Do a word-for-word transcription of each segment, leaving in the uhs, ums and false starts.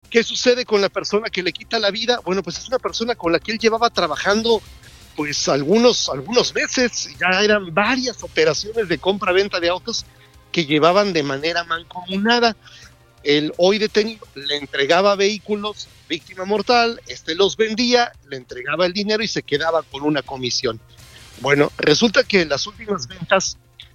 ¿Qué sucede con la persona que le quita la vida? Bueno, pues es una persona con la que él llevaba trabajando pues algunos, algunos meses, ya eran varias operaciones de compra-venta de autos que llevaban de manera mancomunada. El hoy detenido le entregaba vehículos, víctima mortal, este los vendía, le entregaba el dinero y se quedaba con una comisión. Bueno, resulta que en las últimas ventas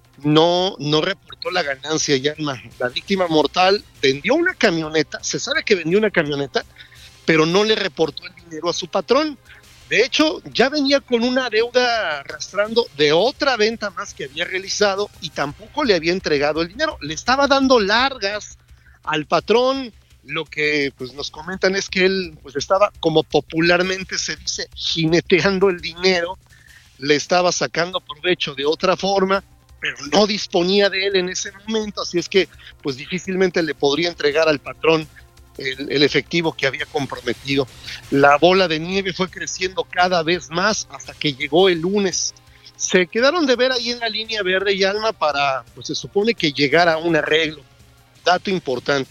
no, no reportó la ganancia, Yanma. La víctima mortal vendió una camioneta, se sabe que vendió una camioneta, pero no le reportó el dinero a su patrón. De hecho, ya venía con una deuda arrastrando de otra venta más que había realizado y tampoco le había entregado el dinero. Le estaba dando largas al patrón. Lo que pues nos comentan es que él pues estaba, como popularmente se dice, jineteando el dinero, le estaba sacando provecho de otra forma, pero no disponía de él en ese momento, así es que pues difícilmente le podría entregar al patrón el, el efectivo que había comprometido. La bola de nieve fue creciendo cada vez más hasta que llegó el lunes. Se quedaron de ver ahí en la línea verde, Yalma, para, pues se supone que llegara a un arreglo. Dato importante,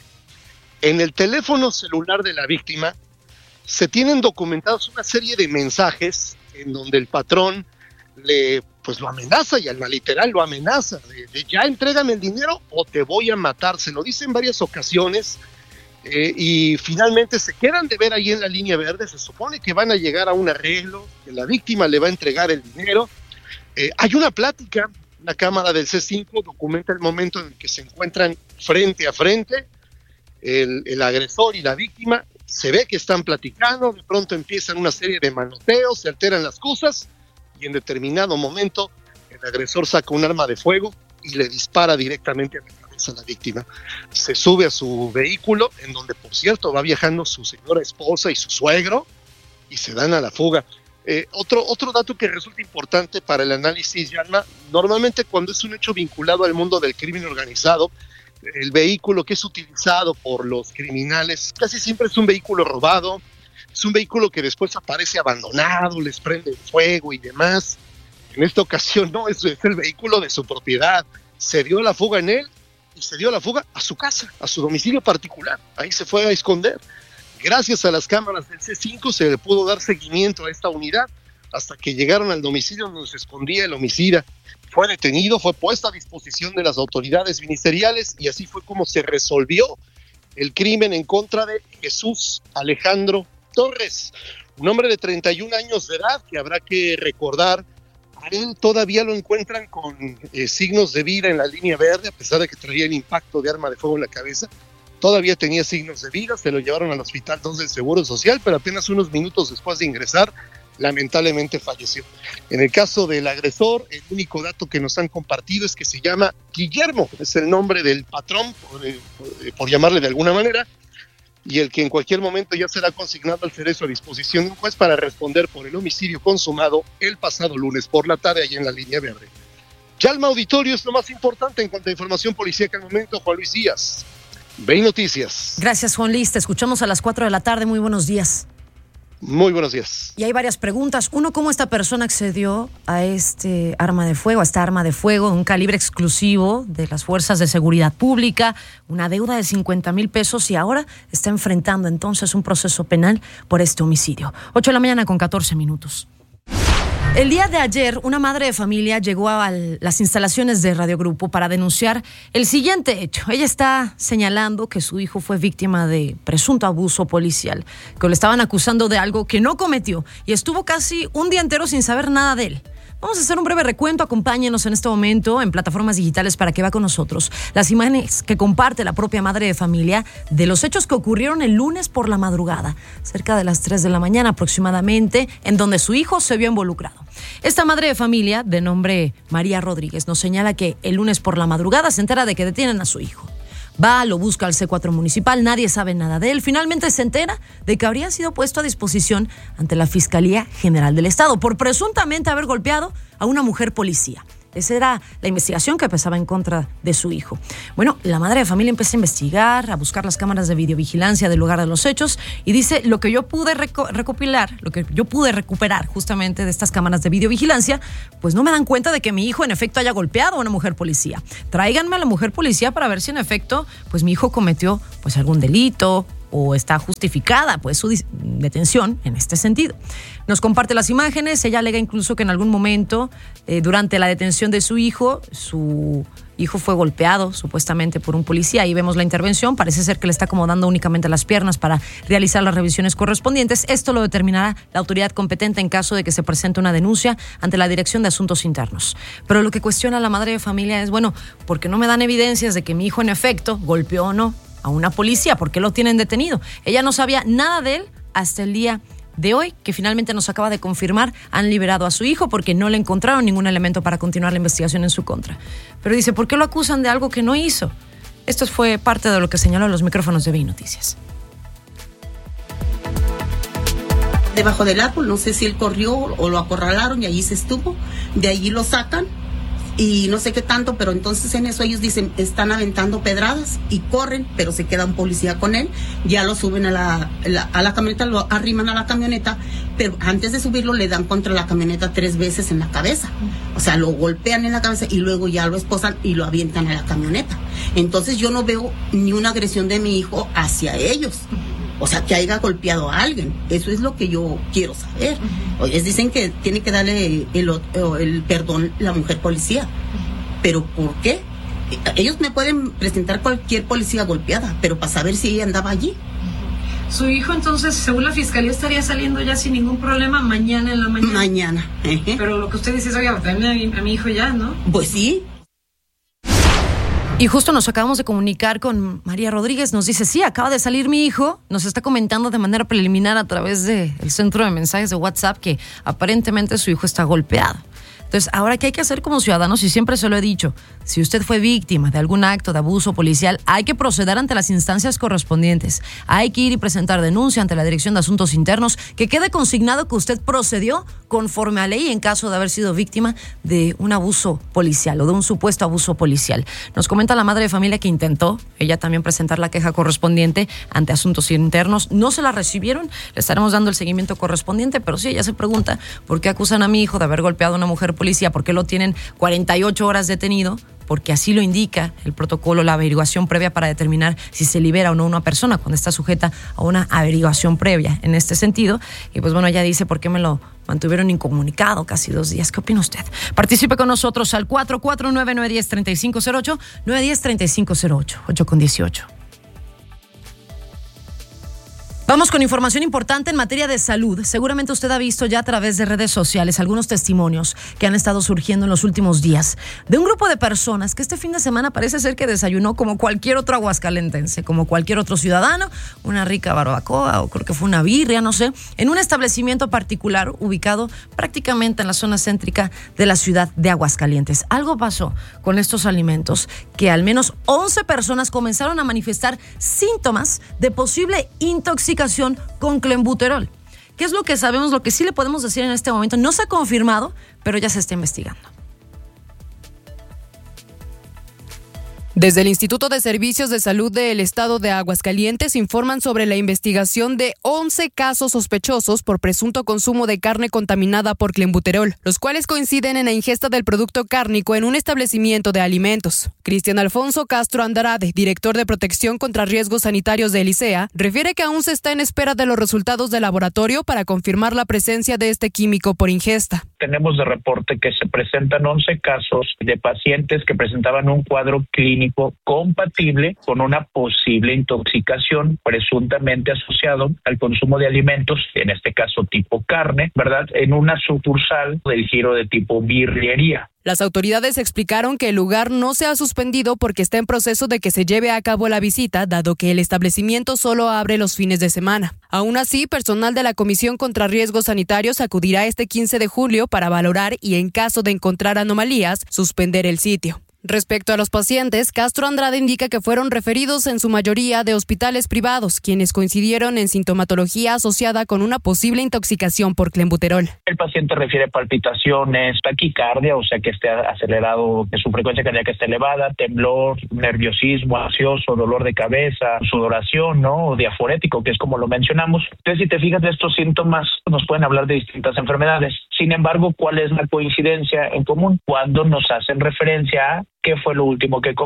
en el teléfono celular de la víctima se tienen documentados una serie de mensajes en donde el patrón le, pues lo amenaza, y Alma literal lo amenaza, de, de ya entrégame el dinero o te voy a matar. Se lo dice en varias ocasiones eh, y finalmente se quedan de ver ahí en la línea verde. Se supone que van a llegar a un arreglo, que la víctima le va a entregar el dinero. Eh, hay una plática, la cámara del C cinco documenta el momento en que se encuentran frente a frente el, el agresor y la víctima. Se ve que están platicando, de pronto empiezan una serie de manoteos, se alteran las cosas y en determinado momento el agresor saca un arma de fuego y le dispara directamente a la cabeza a la víctima. Se sube a su vehículo, en donde por cierto va viajando su señora esposa y su suegro, y se dan a la fuga. Eh, otro, otro dato que resulta importante para el análisis, Yanma: normalmente cuando es un hecho vinculado al mundo del crimen organizado, el vehículo que es utilizado por los criminales casi siempre es un vehículo robado, es un vehículo que después aparece abandonado, les prende fuego y demás. En esta ocasión no, es, es el vehículo de su propiedad. Se dio la fuga en él y se dio la fuga a su casa, a su domicilio particular. Ahí se fue a esconder. Gracias a las cámaras del C cinco se le pudo dar seguimiento a esta unidad hasta que llegaron al domicilio donde se escondía el homicida. Fue detenido, fue puesto a disposición de las autoridades ministeriales y así fue como se resolvió el crimen en contra de Jesús Alejandro Torres, un hombre de treinta y un años de edad que habrá que recordar. A él todavía lo encuentran con eh, signos de vida en la línea verde, a pesar de que traía el impacto de arma de fuego en la cabeza. Todavía tenía signos de vida, se lo llevaron al hospital dos del Seguro Social, pero apenas unos minutos después de ingresar, lamentablemente falleció. En el caso del agresor, el único dato que nos han compartido es que se llama Guillermo, es el nombre del patrón, por, eh, por, eh, por llamarle de alguna manera, y el que en cualquier momento ya será consignado al cerezo a disposición de un juez para responder por el homicidio consumado el pasado lunes por la tarde allá en la línea verde. Yalma, auditorio, es lo más importante en cuanto a información policíaca al momento. Juan Luis Díaz, Ve Noticias. Gracias, Juan Luis, te escuchamos a las cuatro de la tarde, muy buenos días. Muy buenos días. Y hay varias preguntas. Uno, ¿cómo esta persona accedió a este arma de fuego, a esta arma de fuego de un calibre exclusivo de las Fuerzas de Seguridad Pública, una deuda de cincuenta mil pesos y ahora está enfrentando entonces un proceso penal por este homicidio? ocho de la mañana con catorce minutos. El día de ayer, una madre de familia llegó a las instalaciones de Radio Grupo para denunciar el siguiente hecho. Ella está señalando que su hijo fue víctima de presunto abuso policial, que le estaban acusando de algo que no cometió y estuvo casi un día entero sin saber nada de él. Vamos a hacer un breve recuento, acompáñenos en este momento en plataformas digitales para que vea con nosotros las imágenes que comparte la propia madre de familia de los hechos que ocurrieron el lunes por la madrugada, cerca de las tres de la mañana aproximadamente, en donde su hijo se vio involucrado. Esta madre de familia, de nombre María Rodríguez, nos señala que el lunes por la madrugada se entera de que detienen a su hijo. Va, lo busca al C cuatro municipal, nadie sabe nada de él. Finalmente se entera de que habría sido puesto a disposición ante la Fiscalía General del Estado por presuntamente haber golpeado a una mujer policía. Esa era la investigación que pesaba en contra de su hijo. Bueno, la madre de familia empieza a investigar, a buscar las cámaras de videovigilancia del lugar de los hechos y dice, lo que yo pude reco- recopilar, lo que yo pude recuperar justamente de estas cámaras de videovigilancia, pues no me dan cuenta de que mi hijo en efecto haya golpeado a una mujer policía. Tráiganme a la mujer policía para ver si en efecto, pues mi hijo cometió pues algún delito o está justificada pues su detención en este sentido. Nos comparte las imágenes. Ella alega incluso que en algún momento eh, durante la detención de su hijo, su hijo fue golpeado supuestamente por un policía. Ahí vemos la intervención. Parece ser que le está acomodando únicamente las piernas para realizar las revisiones correspondientes. Esto lo determinará la autoridad competente en caso de que se presente una denuncia ante la Dirección de Asuntos Internos. Pero lo que cuestiona la madre de familia es, bueno, ¿por qué no me dan evidencias de que mi hijo en efecto golpeó o no a una policía? ¿Por qué lo tienen detenido? Ella no sabía nada de él hasta el día de hoy, que finalmente nos acaba de confirmar, han liberado a su hijo porque no le encontraron ningún elemento para continuar la investigación en su contra. Pero dice, ¿por qué lo acusan de algo que no hizo? Esto fue parte de lo que señaló los micrófonos de V I Noticias. Debajo del árbol, no sé si él corrió o lo acorralaron y allí se estuvo, de allí lo sacan y no sé qué tanto, pero entonces en eso ellos dicen, están aventando pedradas y corren, pero se queda un policía con él, ya lo suben a la, la, a la camioneta, lo arriman a la camioneta, pero antes de subirlo le dan contra la camioneta tres veces en la cabeza, o sea, lo golpean en la cabeza y luego ya lo esposan y lo avientan a la camioneta. Entonces yo no veo ni una agresión de mi hijo hacia ellos. O sea, que haya golpeado a alguien. Eso es lo que yo quiero saber. Ellos dicen que tiene que darle el, el, el perdón la mujer policía. ¿Pero por qué? Ellos me pueden presentar cualquier policía golpeada, pero para saber si ella andaba allí. Su hijo, entonces, según la fiscalía, estaría saliendo ya sin ningún problema mañana en la mañana. Mañana. Uh-huh. Pero lo que usted dice es, oiga, también a mi, a mi hijo ya, ¿no? Pues sí. Y justo nos acabamos de comunicar con María Rodríguez, nos dice, sí, acaba de salir mi hijo, nos está comentando de manera preliminar a través del centro de mensajes de WhatsApp que aparentemente su hijo está golpeado. Entonces, ahora, ¿qué hay que hacer como ciudadanos? Y siempre se lo he dicho, si usted fue víctima de algún acto de abuso policial, hay que proceder ante las instancias correspondientes. Hay que ir y presentar denuncia ante la Dirección de Asuntos Internos, que quede consignado que usted procedió conforme a ley en caso de haber sido víctima de un abuso policial o de un supuesto abuso policial. Nos comenta la madre de familia que intentó ella también presentar la queja correspondiente ante Asuntos Internos. No se la recibieron, le estaremos dando el seguimiento correspondiente, pero sí, ella se pregunta por qué acusan a mi hijo de haber golpeado a una mujer policía, por qué lo tienen cuarenta y ocho horas detenido, porque así lo indica el protocolo, la averiguación previa para determinar si se libera o no una persona cuando está sujeta a una averiguación previa en este sentido. Y pues bueno, ella dice, ¿por qué me lo mantuvieron incomunicado casi dos días? ¿Qué opina usted? Participe con nosotros al cuatro cuatro nueve, nueve uno cero, tres cinco cero ocho, nueve uno cero, tres cinco cero ocho, ocho con dieciocho. Vamos con información importante en materia de salud. Seguramente usted ha visto ya a través de redes sociales algunos testimonios que han estado surgiendo en los últimos días de un grupo de personas que este fin de semana parece ser que desayunó como cualquier otro aguascalentense, como cualquier otro ciudadano, una rica barbacoa o creo que fue una birria, no sé, en un establecimiento particular ubicado prácticamente en la zona céntrica de la ciudad de Aguascalientes. Algo pasó con estos alimentos que al menos once personas comenzaron a manifestar síntomas de posible intoxicación con clenbuterol. ¿Qué es lo que sabemos? Lo que sí le podemos decir en este momento, no se ha confirmado, pero ya se está investigando. Desde el Instituto de Servicios de Salud del Estado de Aguascalientes informan sobre la investigación de once casos sospechosos por presunto consumo de carne contaminada por clenbuterol, los cuales coinciden en la ingesta del producto cárnico en un establecimiento de alimentos. Cristian Alfonso Castro Andrade, director de Protección contra Riesgos Sanitarios de Elisea, refiere que aún se está en espera de los resultados del laboratorio para confirmar la presencia de este químico por ingesta. Tenemos de reporte que se presentan once casos de pacientes que presentaban un cuadro clínico compatible con una posible intoxicación presuntamente asociado al consumo de alimentos, en este caso tipo carne, ¿verdad?, en una sucursal del giro de tipo birrería. Las autoridades explicaron que el lugar no se ha suspendido porque está en proceso de que se lleve a cabo la visita, dado que el establecimiento solo abre los fines de semana. Aún así, personal de la Comisión contra Riesgos Sanitarios acudirá este quince de julio para valorar y, en caso de encontrar anomalías, suspender el sitio. Respecto a los pacientes, Castro Andrade indica que fueron referidos en su mayoría de hospitales privados, quienes coincidieron en sintomatología asociada con una posible intoxicación por clenbuterol. El paciente refiere palpitaciones, taquicardia, o sea que esté acelerado, que su frecuencia cardíaca esté elevada, temblor, nerviosismo, ansioso, dolor de cabeza, sudoración, ¿no?, o diaforético, que es como lo mencionamos. Entonces, si te fijas de estos síntomas, nos pueden hablar de distintas enfermedades. Sin embargo, ¿cuál es la coincidencia en común? Cuando nos hacen referencia a ¿qué fue lo último que comió?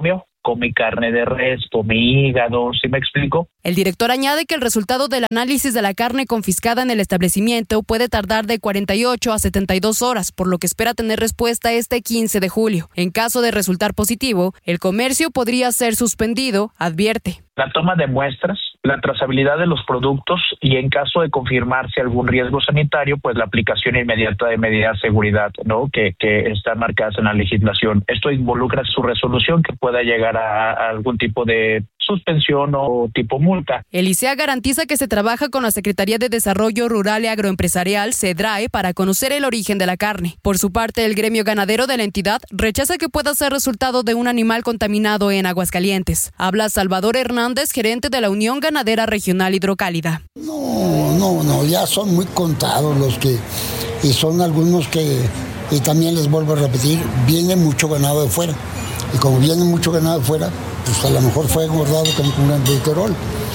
come carne de res, come hígado, ¿sí me explico? El director añade que el resultado del análisis de la carne confiscada en el establecimiento puede tardar de cuarenta y ocho a setenta y dos horas, por lo que espera tener respuesta este quince de julio. En caso de resultar positivo, el comercio podría ser suspendido, advierte. La toma de muestras, la trazabilidad de los productos y en caso de confirmarse algún riesgo sanitario, pues la aplicación inmediata de medidas de seguridad, ¿no? Que, que están marcadas en la legislación. Esto involucra su resolución que pueda llegar a, a algún tipo de suspensión o tipo multa. El I C E A garantiza que se trabaja con la Secretaría de Desarrollo Rural y Agroempresarial, SEDRAE, para conocer el origen de la carne. Por su parte, el gremio ganadero de la entidad rechaza que pueda ser resultado de un animal contaminado en Aguascalientes. Habla Salvador Hernández, gerente de la Unión Ganadera Regional Hidrocálida. No, no, no, ya son muy contados los que, y son algunos que, y también les vuelvo a repetir, viene mucho ganado de fuera. Y como viene mucho ganado de fuera, pues a lo mejor fue engordado con clenbuterol.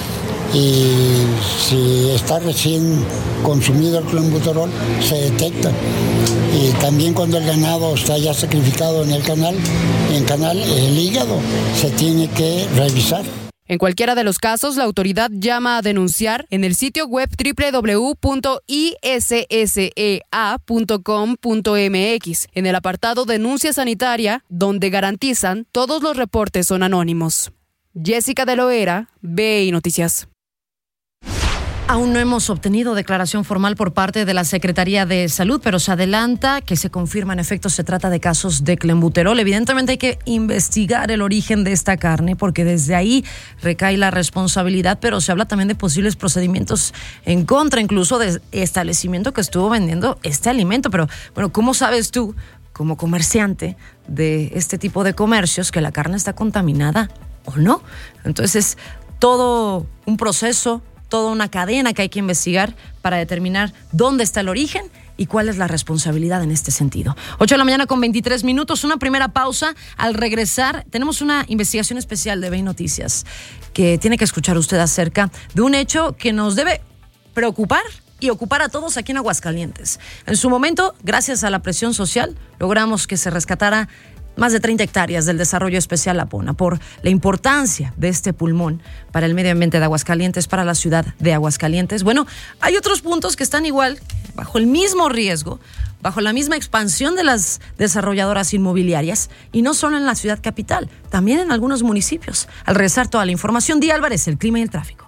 Y si está recién consumido el clenbuterol, se detecta. Y también cuando el ganado está ya sacrificado en el canal, en canal, el hígado se tiene que revisar. En cualquiera de los casos, la autoridad llama a denunciar en el sitio web doble u doble u doble u punto i s s e a punto com punto m x, en el apartado Denuncia Sanitaria, donde garantizan todos los reportes son anónimos. Jessica de Loera, B I Noticias. Aún no hemos obtenido declaración formal por parte de la Secretaría de Salud, pero se adelanta que se confirma en efecto se trata de casos de clenbuterol. Evidentemente hay que investigar el origen de esta carne porque desde ahí recae la responsabilidad, pero se habla también de posibles procedimientos en contra, incluso de establecimiento que estuvo vendiendo este alimento. Pero bueno, ¿cómo sabes tú, como comerciante de este tipo de comercios, que la carne está contaminada o no? Entonces, todo un proceso, toda una cadena que hay que investigar para determinar dónde está el origen y cuál es la responsabilidad en este sentido. ocho de la mañana con veintitrés minutos, una primera pausa. Al regresar, tenemos una investigación especial de B I Noticias que tiene que escuchar usted acerca de un hecho que nos debe preocupar y ocupar a todos aquí en Aguascalientes. En su momento, gracias a la presión social, logramos que se rescatara más de treinta hectáreas del desarrollo especial Lapona por la importancia de este pulmón para el medio ambiente de Aguascalientes, para la ciudad de Aguascalientes. Bueno, hay otros puntos que están igual, bajo el mismo riesgo, bajo la misma expansión de las desarrolladoras inmobiliarias, y no solo en la ciudad capital, también en algunos municipios. Al regresar toda la información, Día Álvarez, el clima y el tráfico.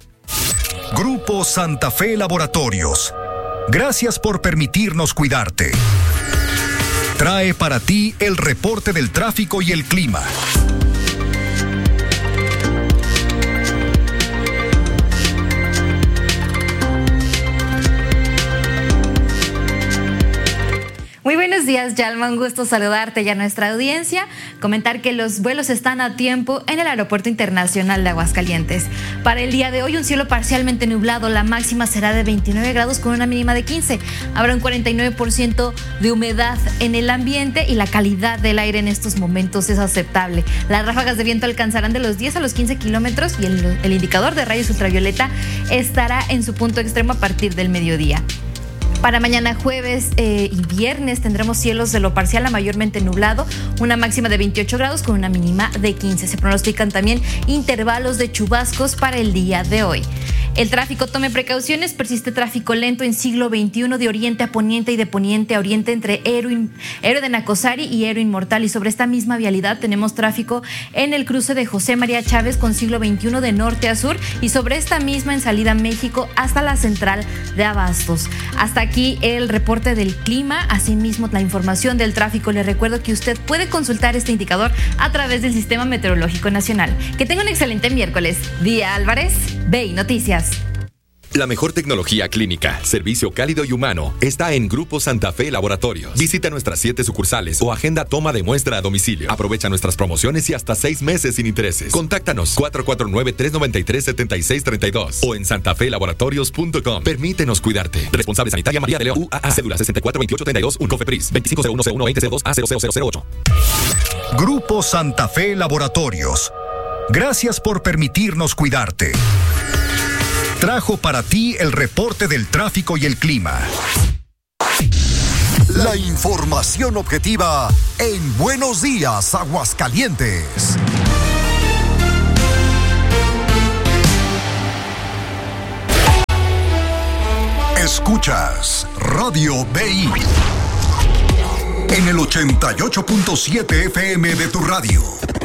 Grupo Santa Fe Laboratorios. Gracias por permitirnos cuidarte. Trae para ti el reporte del tráfico y el clima. Muy buenos días, Yalma, un gusto saludarte y a nuestra audiencia. Comentar que los vuelos están a tiempo en el Aeropuerto Internacional de Aguascalientes. Para el día de hoy, un cielo parcialmente nublado, la máxima será de veintinueve grados con una mínima de quince. Habrá un cuarenta y nueve por ciento de humedad en el ambiente y la calidad del aire en estos momentos es aceptable. Las ráfagas de viento alcanzarán de los diez a los quince kilómetros y el, el indicador de rayos ultravioleta estará en su punto extremo a partir del mediodía. Para mañana jueves eh, y viernes tendremos cielos de lo parcial a mayormente nublado, una máxima de veintiocho grados con una mínima de quince. Se pronostican también intervalos de chubascos para el día de hoy. El tráfico, tome precauciones, persiste tráfico lento en siglo veintiuno de oriente a poniente y de poniente a oriente entre Héroe, Héroe de Nacosari y Héroe Inmortal. Y sobre esta misma vialidad tenemos tráfico en el cruce de José María Chávez con siglo veintiuno de norte a sur y sobre esta misma en salida a México hasta la central de Abastos. Hasta aquí el reporte del clima, asimismo la información del tráfico. Les recuerdo que usted puede consultar este indicador a través del Sistema Meteorológico Nacional. Que tenga un excelente miércoles. Día Álvarez, B I Noticias. La mejor tecnología clínica, servicio cálido y humano está en Grupo Santa Fe Laboratorios. Visita nuestras siete sucursales o agenda toma de muestra a domicilio. Aprovecha nuestras promociones y hasta seis meses sin intereses. Contáctanos cuatro cuatro nueve, tres nueve tres, siete seis tres dos o en santa fe laboratorios punto com. Permítenos cuidarte. Responsable Sanitaria María de León, U A A, cédula sesenta y cuatro veintiocho treinta y dos, un COFEPRIS, veinticinco cero uno cero uno veinte cero dos A cero cero cero cero ocho. Grupo Santa Fe Laboratorios. Gracias por permitirnos cuidarte. Trajo para ti el reporte del tráfico y el clima. La información objetiva en Buenos Días, Aguascalientes. Escuchas Radio B I en el ochenta y ocho punto siete F M de tu radio.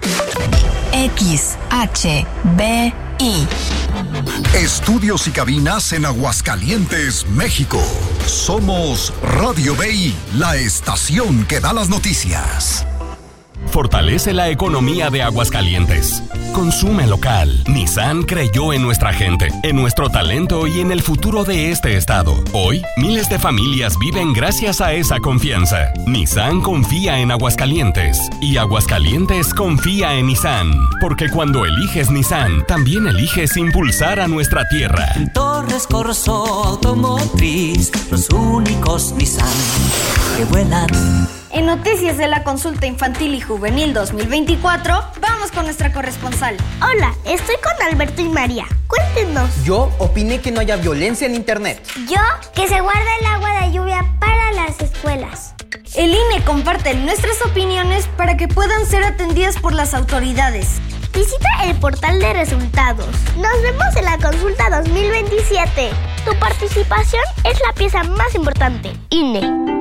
X H B I. Estudios y cabinas en Aguascalientes, México. Somos Radio B I, la estación que da las noticias. Fortalece la economía de Aguascalientes. Consume local. Nissan creyó en nuestra gente, en nuestro talento y en el futuro de este estado. Hoy, miles de familias viven gracias a esa confianza. Nissan confía en Aguascalientes y Aguascalientes confía en Nissan. Porque cuando eliges Nissan, también eliges impulsar a nuestra tierra. Torres Corso Automotriz, los únicos Nissan que vuelan. En noticias de la consulta infantil y juvenil dos mil veinticuatro, vamos con nuestra corresponsal. Hola, estoy con Alberto y María. Cuéntenos. Yo opiné que no haya violencia en internet. Yo, que se guarda el agua de lluvia para las escuelas. El I N E comparte nuestras opiniones para que puedan ser atendidas por las autoridades. Visita el portal de resultados. Nos vemos en la consulta dos mil veintisiete. Tu participación es la pieza más importante. I N E.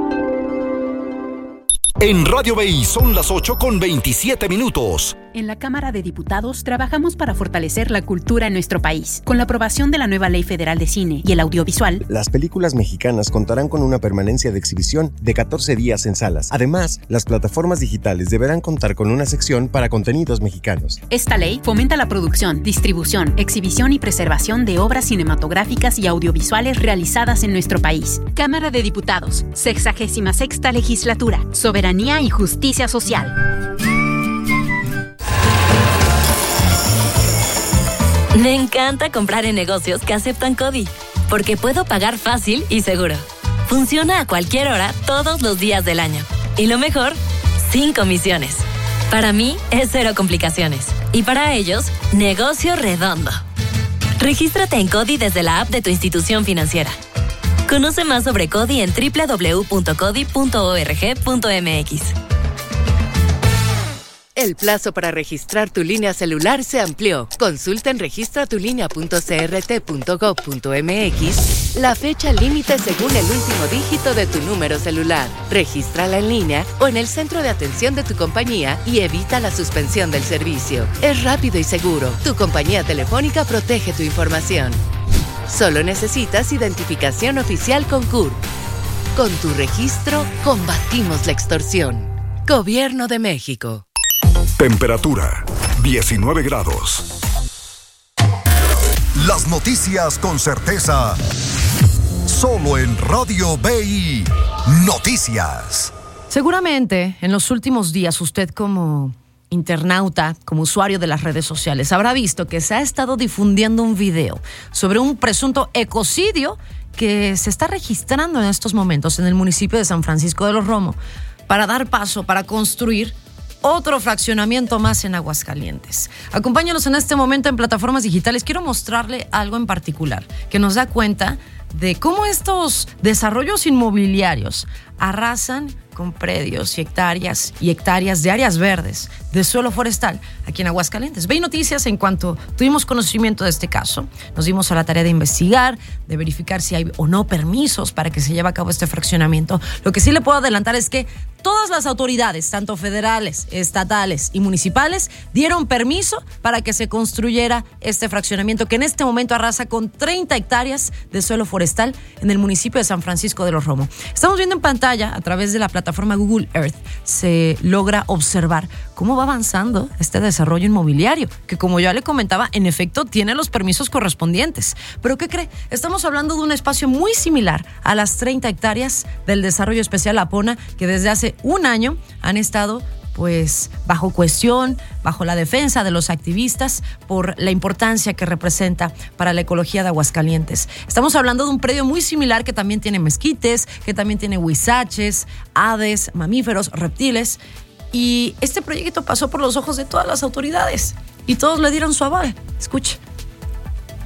En Radio B I son las ocho con veintisiete minutos. En la Cámara de Diputados trabajamos para fortalecer la cultura en nuestro país. Con la aprobación de la nueva Ley Federal de Cine y el Audiovisual, las películas mexicanas contarán con una permanencia de exhibición de catorce días en salas. Además, las plataformas digitales deberán contar con una sección para contenidos mexicanos. Esta ley fomenta la producción, distribución, exhibición y preservación de obras cinematográficas y audiovisuales realizadas en nuestro país. Cámara de Diputados, sexagésima sexta legislatura, soberanía y justicia social. Me encanta comprar en negocios que aceptan CODI, porque puedo pagar fácil y seguro. Funciona a cualquier hora, todos los días del año. Y lo mejor, sin comisiones. Para mí, es cero complicaciones. Y para ellos, negocio redondo. Regístrate en CODI desde la app de tu institución financiera. Conoce más sobre CODI en doble u doble u doble u punto codi punto org punto m x. El plazo para registrar tu línea celular se amplió. Consulta en registra tu línea punto c r t punto gov punto m x la fecha límite según el último dígito de tu número celular. Regístrala en línea o en el centro de atención de tu compañía y evita la suspensión del servicio. Es rápido y seguro. Tu compañía telefónica protege tu información. Solo necesitas identificación oficial con C U R P. Con tu registro, combatimos la extorsión. Gobierno de México. Temperatura, diecinueve grados. Las noticias con certeza, solo en Radio B I Noticias. Seguramente en los últimos días usted como internauta, como usuario de las redes sociales, habrá visto que se ha estado difundiendo un video sobre un presunto ecocidio que se está registrando en estos momentos en el municipio de San Francisco de los Romo para dar paso, para construir otro fraccionamiento más en Aguascalientes. Acompáñanos en este momento en plataformas digitales. Quiero mostrarle algo en particular que nos da cuenta de cómo estos desarrollos inmobiliarios arrasan con predios y hectáreas y hectáreas de áreas verdes, de suelo forestal, aquí en Aguascalientes. B I Noticias, en cuanto tuvimos conocimiento de este caso, nos dimos a la tarea de investigar, de verificar si hay o no permisos para que se lleve a cabo este fraccionamiento. Lo que sí le puedo adelantar es que todas las autoridades, tanto federales, estatales y municipales, dieron permiso para que se construyera este fraccionamiento que en este momento arrasa con treinta hectáreas de suelo forestal en el municipio de San Francisco de los Romo. Estamos viendo en pantalla, a través de la plataforma Google Earth, se logra observar cómo va avanzando este desarrollo inmobiliario, que como ya le comentaba, en efecto tiene los permisos correspondientes. ¿Pero qué cree? Estamos hablando de un espacio muy similar a las treinta hectáreas del desarrollo especial Apona, que desde hace un año han estado pues bajo cuestión, bajo la defensa de los activistas por la importancia que representa para la ecología de Aguascalientes. Estamos hablando de un predio muy similar que también tiene mezquites, que también tiene huizaches, aves, mamíferos, reptiles, y este proyecto pasó por los ojos de todas las autoridades y todos le dieron su aval. Escuche.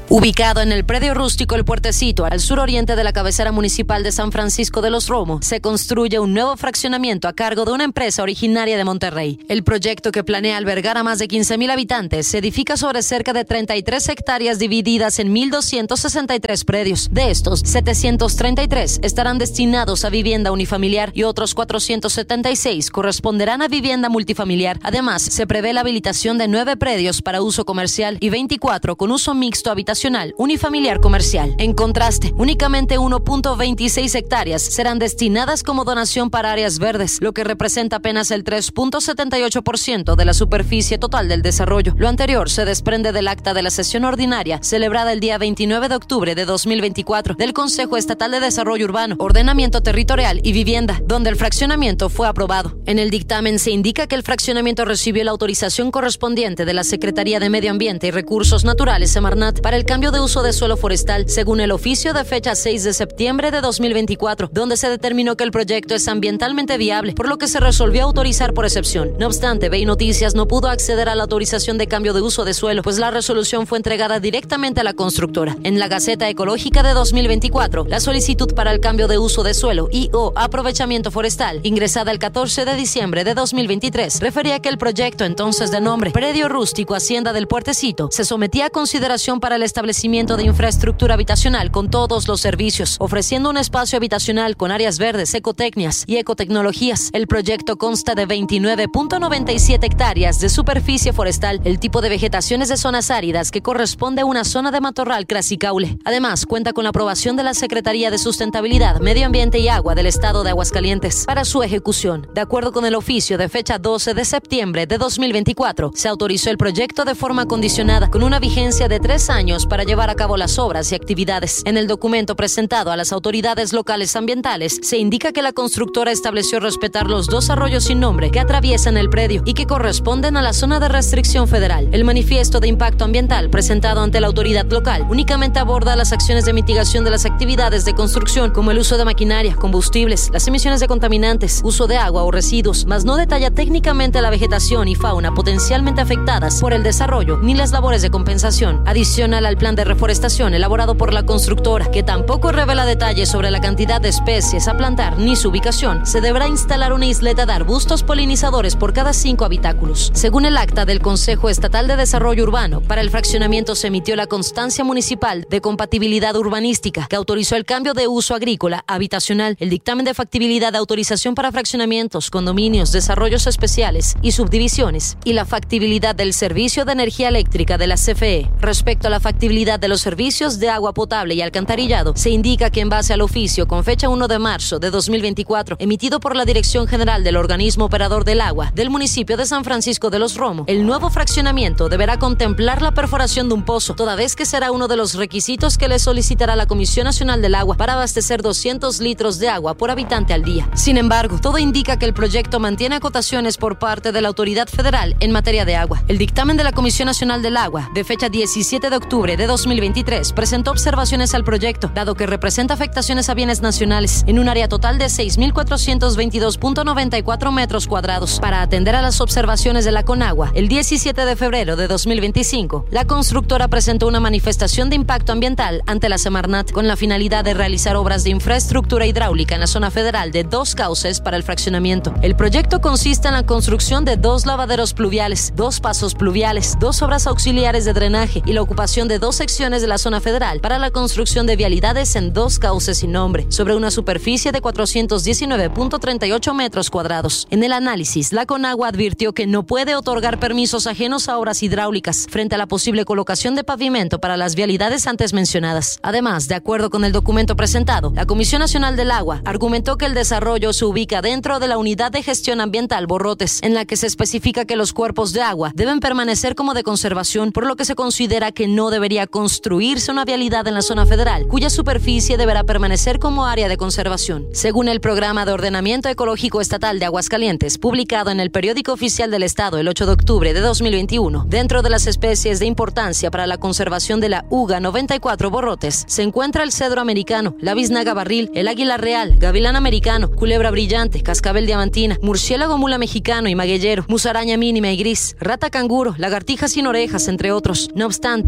Ubicado en el predio rústico El Puertecito, al suroriente de la cabecera municipal de San Francisco de los Romos, se construye un nuevo fraccionamiento a cargo de una empresa originaria de Monterrey. El proyecto, que planea albergar a más de quince mil habitantes, se edifica sobre cerca de treinta y tres hectáreas divididas en mil doscientos sesenta y tres predios. De estos, setecientos treinta y tres estarán destinados a vivienda unifamiliar y otros cuatrocientos setenta y seis corresponderán a vivienda multifamiliar. Además, se prevé la habilitación de nueve predios para uso comercial y veinticuatro con uso mixto habitacional unifamiliar comercial. En contraste, únicamente uno punto veintiséis hectáreas serán destinadas como donación para áreas verdes, lo que representa apenas el tres punto setenta y ocho por ciento de la superficie total del desarrollo. Lo anterior se desprende del acta de la sesión ordinaria celebrada el día veintinueve de octubre de dos mil veinticuatro del Consejo Estatal de Desarrollo Urbano, Ordenamiento Territorial y Vivienda, donde el fraccionamiento fue aprobado. En el dictamen se indica que el fraccionamiento recibió la autorización correspondiente de la Secretaría de Medio Ambiente y Recursos Naturales, Semarnat, para el cambio de uso de suelo forestal, según el oficio de fecha seis de septiembre de dos mil veinticuatro, donde se determinó que el proyecto es ambientalmente viable, por lo que se resolvió autorizar por excepción. No obstante, B I Noticias no pudo acceder a la autorización de cambio de uso de suelo, pues la resolución fue entregada directamente a la constructora. En la Gaceta Ecológica de dos mil veinticuatro, la solicitud para el cambio de uso de suelo y o aprovechamiento forestal, ingresada el catorce de diciembre de dos mil veintitrés, refería que el proyecto, entonces de nombre Predio Rústico Hacienda del Puertecito, se sometía a consideración para el establecimiento de infraestructura habitacional con todos los servicios, ofreciendo un espacio habitacional con áreas verdes, ecotecnias y ecotecnologías. El proyecto consta de veintinueve punto noventa y siete hectáreas de superficie forestal. El tipo de vegetación es de zonas áridas, que corresponde a una zona de matorral crasicaule. Además, cuenta con la aprobación de la Secretaría de Sustentabilidad, Medio Ambiente y Agua del Estado de Aguascalientes para su ejecución. De acuerdo con el oficio de fecha doce de septiembre de dos mil veinticuatro, se autorizó el proyecto de forma condicionada, con una vigencia de tres años para llevar a cabo las obras y actividades. En el documento presentado a las autoridades locales ambientales, se indica que la constructora estableció respetar los dos arroyos sin nombre que atraviesan el predio y que corresponden a la zona de restricción federal. El manifiesto de impacto ambiental presentado ante la autoridad local únicamente aborda las acciones de mitigación de las actividades de construcción, como el uso de maquinaria, combustibles, las emisiones de contaminantes, uso de agua o residuos, mas no detalla técnicamente la vegetación y fauna potencialmente afectadas por el desarrollo ni las labores de compensación. Adicional al plan de reforestación elaborado por la constructora, que tampoco revela detalles sobre la cantidad de especies a plantar ni su ubicación, se deberá instalar una isleta de arbustos polinizadores por cada cinco habitáculos. Según el acta del Consejo Estatal de Desarrollo Urbano, para el fraccionamiento se emitió la constancia municipal de compatibilidad urbanística, que autorizó el cambio de uso agrícola habitacional, el dictamen de factibilidad de autorización para fraccionamientos, condominios, desarrollos especiales y subdivisiones, y la factibilidad del servicio de energía eléctrica de la C F E. Respecto a la factibilidad de los servicios de agua potable y alcantarillado, se indica que en base al oficio con fecha uno de marzo de dos mil veinticuatro, emitido por la Dirección General del Organismo Operador del Agua del municipio de San Francisco de los Romos, el nuevo fraccionamiento deberá contemplar la perforación de un pozo, toda vez que será uno de los requisitos que le solicitará la Comisión Nacional del Agua para abastecer doscientos litros de agua por habitante al día. Sin embargo, todo indica que el proyecto mantiene acotaciones por parte de la autoridad federal en materia de agua. El dictamen de la Comisión Nacional del Agua, de fecha diecisiete de octubre de dos mil veintitrés, presentó observaciones al proyecto, dado que representa afectaciones a bienes nacionales en un área total de seis mil cuatrocientos veintidós punto noventa y cuatro metros cuadrados. Para atender a las observaciones de la Conagua, el diecisiete de febrero de dos mil veinticinco, la constructora presentó una manifestación de impacto ambiental ante la Semarnat con la finalidad de realizar obras de infraestructura hidráulica en la zona federal de dos cauces para el fraccionamiento. El proyecto consiste en la construcción de dos lavaderos pluviales, dos pasos pluviales, dos obras auxiliares de drenaje y la ocupación de dos secciones de la zona federal para la construcción de vialidades en dos cauces sin nombre, sobre una superficie de cuatrocientos diecinueve punto treinta y ocho metros cuadrados. En el análisis, la Conagua advirtió que no puede otorgar permisos ajenos a obras hidráulicas frente a la posible colocación de pavimento para las vialidades antes mencionadas. Además, de acuerdo con el documento presentado, la Comisión Nacional del Agua argumentó que el desarrollo se ubica dentro de la Unidad de Gestión Ambiental Borrotes, en la que se especifica que los cuerpos de agua deben permanecer como de conservación, por lo que se considera que no debería construirse una vialidad en la zona federal, cuya superficie deberá permanecer como área de conservación. Según el Programa de Ordenamiento Ecológico Estatal de Aguascalientes, publicado en el Periódico Oficial del Estado el ocho de octubre de dos mil veintiuno, dentro de las especies de importancia para la conservación de la UGA noventa y cuatro Borrotes, se encuentra el cedro americano, la biznaga barril, el águila real, gavilán americano, culebra brillante, cascabel diamantina, murciélago mula mexicano y magueyero, musaraña mínima y gris, rata canguro, lagartija sin orejas, entre otros. No obstante, cabe señalar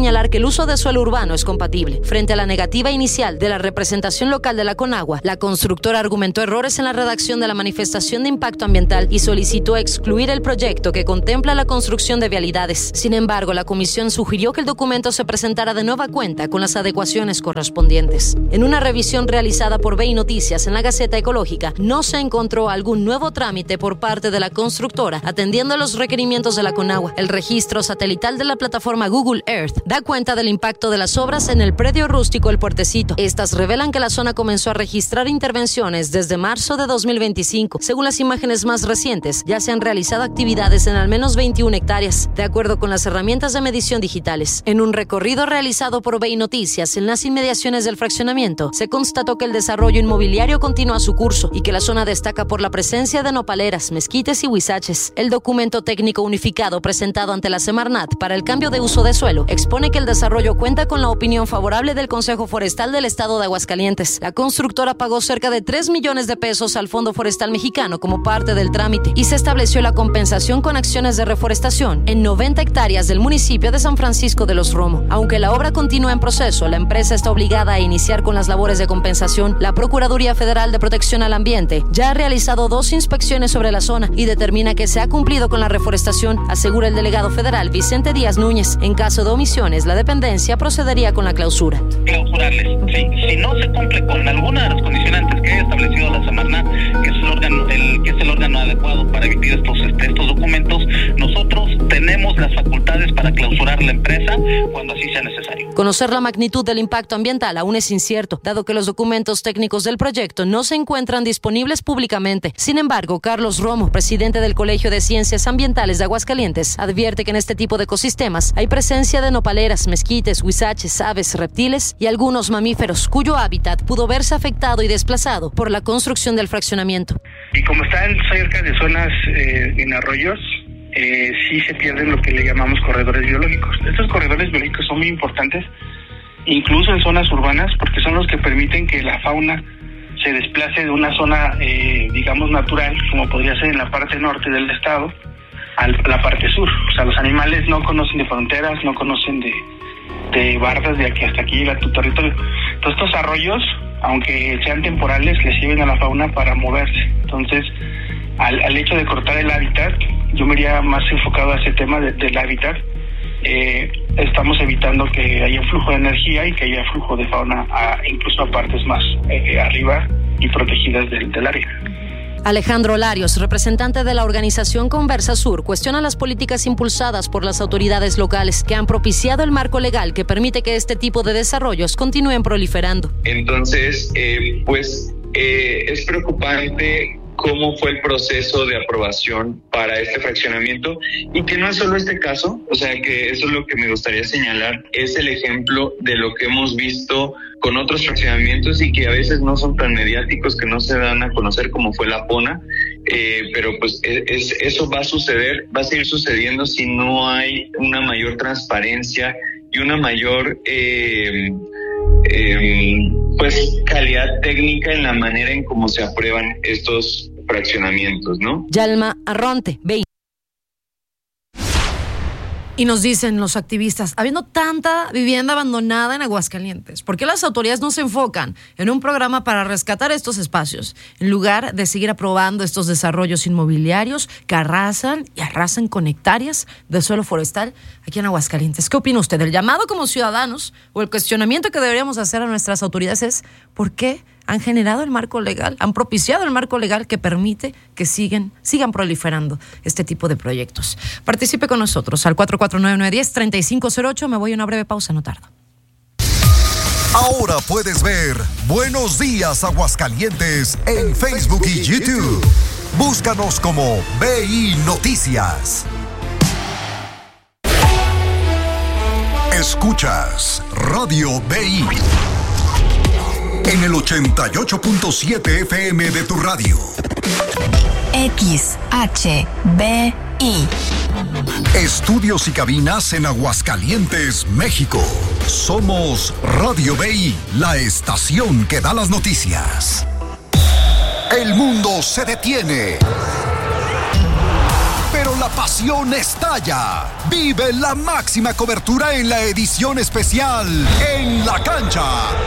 señalar que el uso de suelo urbano es compatible. Frente a la negativa inicial de la representación local de la Conagua, la constructora argumentó errores en la redacción de la manifestación de impacto ambiental y solicitó excluir el proyecto que contempla la construcción de vialidades. Sin embargo, la comisión sugirió que el documento se presentara de nueva cuenta con las adecuaciones correspondientes. En una revisión realizada por B I Noticias en la Gaceta Ecológica, no se encontró algún nuevo trámite por parte de la constructora atendiendo a los requerimientos de la Conagua. El registro satelital de la plataforma Google Earth da cuenta del impacto de las obras en el predio rústico El Puertecito. Estas revelan que la zona comenzó a registrar intervenciones desde marzo de dos mil veinticinco. Según las imágenes más recientes, ya se han realizado actividades en al menos veintiuna hectáreas, de acuerdo con las herramientas de medición digitales. En un recorrido realizado por B I Noticias en las inmediaciones del fraccionamiento, se constató que el desarrollo inmobiliario continúa su curso y que la zona destaca por la presencia de nopaleras, mezquites y huizaches. El documento técnico unificado presentado ante la Semarnat para el cambio de uso de suelo expone que el desarrollo cuenta con la opinión favorable del Consejo Forestal del Estado de Aguascalientes. La constructora pagó cerca de tres millones de pesos al Fondo Forestal Mexicano como parte del trámite y se estableció la compensación con acciones de reforestación en noventa hectáreas del municipio de San Francisco de los Romo. Aunque la obra continúa en proceso, la empresa está obligada a iniciar con las labores de compensación. La Procuraduría Federal de Protección al Ambiente ya ha realizado dos inspecciones sobre la zona y determina que se ha cumplido con la reforestación, asegura el delegado federal Vicente Díaz Núñez. En caso de omisiones, la dependencia procedería con la clausura. Clausurarles, sí. Si no se cumple con alguna de las condicionantes que haya establecido la Semarnat, que es el órgano, el, que es el órgano adecuado para emitir estos, este, estos documentos, nosotros tenemos las facultades para clausurar la empresa cuando así sea necesario. Conocer la magnitud del impacto ambiental aún es incierto, dado que los documentos técnicos del proyecto no se encuentran disponibles públicamente. Sin embargo, Carlos Romo, presidente del Colegio de Ciencias Ambientales de Aguascalientes, advierte que en este tipo de ecosistemas hay presencia de nopaleras, mezquites, huizaches, aves, reptiles y algunos mamíferos cuyo hábitat pudo verse afectado y desplazado por la construcción del fraccionamiento. Y como están cerca de zonas eh, en arroyos, eh, sí se pierden lo que le llamamos corredores biológicos. Estos corredores biológicos son muy importantes, incluso en zonas urbanas, porque son los que permiten que la fauna se desplace de una zona, eh, digamos, natural, como podría ser en la parte norte del estado, a la parte sur. O sea, los animales no conocen de fronteras, no conocen de, de bardas de aquí hasta aquí llega tu territorio. Entonces, estos arroyos, aunque sean temporales, les sirven a la fauna para moverse. Entonces, al, al hecho de cortar el hábitat, yo me iría más enfocado a ese tema de, del hábitat. Eh, estamos evitando que haya flujo de energía y que haya flujo de fauna a, incluso a partes más eh, arriba y protegidas del, del área. Alejandro Larios, representante de la organización Conversa Sur, cuestiona las políticas impulsadas por las autoridades locales que han propiciado el marco legal que permite que este tipo de desarrollos continúen proliferando. Entonces, eh, pues eh, es preocupante cómo fue el proceso de aprobación para este fraccionamiento y que no es solo este caso, o sea que eso es lo que me gustaría señalar, es el ejemplo de lo que hemos visto con otros fraccionamientos y que a veces no son tan mediáticos, que no se dan a conocer como fue la Pona, eh, pero pues es, eso va a suceder, va a seguir sucediendo si no hay una mayor transparencia y una mayor eh, eh, pues calidad técnica en la manera en cómo se aprueban estos fraccionamientos, ¿no? Yalma Arronte, B I. Y nos dicen los activistas, habiendo tanta vivienda abandonada en Aguascalientes, ¿por qué las autoridades no se enfocan en un programa para rescatar estos espacios, en lugar de seguir aprobando estos desarrollos inmobiliarios que arrasan y arrasan con hectáreas de suelo forestal aquí en Aguascalientes? ¿Qué opina usted? ¿El llamado como ciudadanos o el cuestionamiento que deberíamos hacer a nuestras autoridades es ¿por qué han generado el marco legal, han propiciado el marco legal que permite que siguen, sigan proliferando este tipo de proyectos? Participe con nosotros al cuatro cuatro nueve, nueve uno cero, tres cinco cero ocho. Me voy a una breve pausa, no tardo. Ahora puedes ver Buenos Días Aguascalientes en Facebook y YouTube. Búscanos como B I Noticias. Escuchas Radio B I en el ochenta y ocho punto siete F M de tu radio. X H B I. Estudios y cabinas en Aguascalientes, México. Somos Radio B I, la estación que da las noticias. El mundo se detiene, pero la la pasión estalla. Vive la máxima cobertura en la edición especial En la Cancha.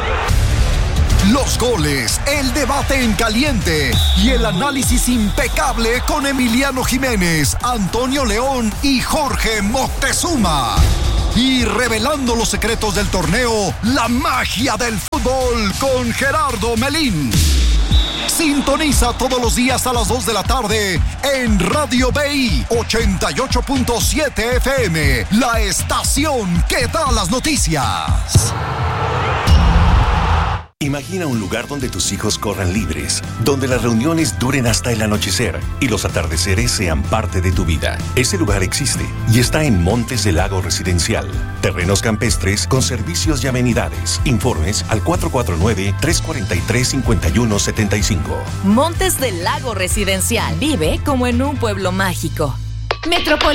Los goles, el debate en caliente y el análisis impecable con Emiliano Jiménez, Antonio León y Jorge Moctezuma. Y revelando los secretos del torneo, la magia del fútbol con Gerardo Melín. Sintoniza todos los días a las dos de la tarde en Radio B I ochenta y ocho punto siete F M, la estación que da las noticias. Imagina un lugar donde tus hijos corran libres, donde las reuniones duren hasta el anochecer y los atardeceres sean parte de tu vida. Ese lugar existe y está en Montes del Lago Residencial. Terrenos campestres con servicios y amenidades. Informes al cuatro cuatro nueve, tres cuatro tres, cinco uno siete cinco. Montes del Lago Residencial. Vive como en un pueblo mágico. Metropolitana.